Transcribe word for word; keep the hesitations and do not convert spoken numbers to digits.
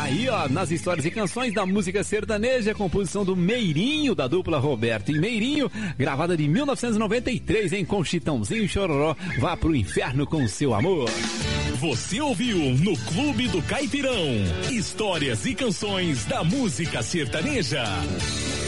aí, ó, nas histórias e canções da música sertaneja, composição do Meirinho, da dupla Roberto e Meirinho, gravada de mil novecentos e noventa e três, hein, com Chitãozinho e Chororó, Vá pro Inferno com Seu Amor. Você ouviu no Clube do Caipirão, histórias e canções da música sertaneja.